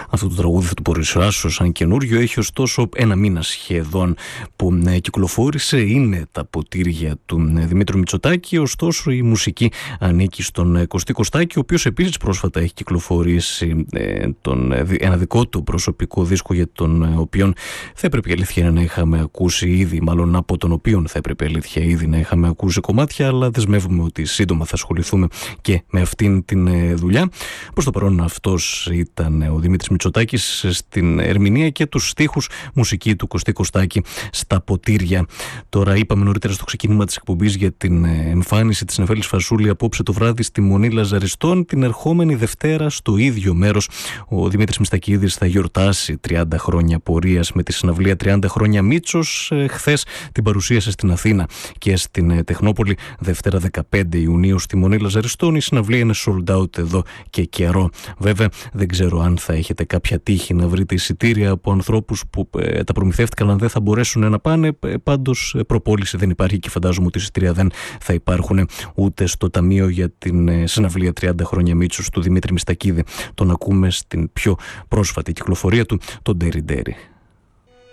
Αυτό το τραγούδι θα το παρουσιάσω σαν καινούριο. Έχει ωστόσο ένα μήνα σχεδόν που κυκλοφόρησε. Είναι τα ποτήρια του Δημήτρου Μητσοτάκη. Ωστόσο η μουσική ανήκει στον Κωστή Κωστάκη, ο οποίος επίσης πρόσφατα έχει κυκλοφορήσει ένα δικό του προσωπικό δίσκο, για τον οποίο θα έπρεπε αλήθεια να είχαμε ακούσει ήδη, μάλλον από τον οποίον θα έπρεπε αλήθεια ήδη να είχαμε ακούσει κομμάτια, αλλά δεσμεύουμε ότι σύντομα θα ασχοληθούμε και με αυτήν την δουλειά. Προς το παρόν αυτός ήταν ο Δημήτρης Μητσοτάκης στην ερμηνεία και τους στίχους, μουσική του Κωστή Κωστάκη στα ποτήρια. Τώρα είπαμε νωρίτερα στο ξεκίνημα της εκπομπής για την εμφάνιση της Νεφέλης Φασούλη απόψε το βράδυ στη Μονή Λαζαριστών. Την ερχόμενη Δευτέρα στο ίδιο μέρος ο Δημήτρης Μιστακίδης θα γιορτάσει 30 χρόνια πορείας με τη συναυλία 30 χρόνια Μίτσος. Χθες την παρουσίασε στην Αθήνα και στην Τεχνόπολη. Δευτέρα 15 Ιουνίου στη Μονή Λαζαριστών. Η συναυλία είναι sold out εδώ και καιρό. Βέβαια δεν ξέρω αν θα έχετε κάποια τύχη να βρείτε εισιτήρια από ανθρώπους που τα προμηθεύτηκαν, αν δεν θα μπορέσουν να πάνε. Πάντως προπόληση δεν υπάρχει και φαντάζομαι ότι εισιτήρια δεν θα υπάρχουν ούτε στο ταμείο για την συναυλία 30 χρόνια Μίτσος του Δημήτρη Μιστακίδη. Τον ακούμε στην πιο πρόσφατη κυκλοφορία του, τον Ντέρι Ντέρι.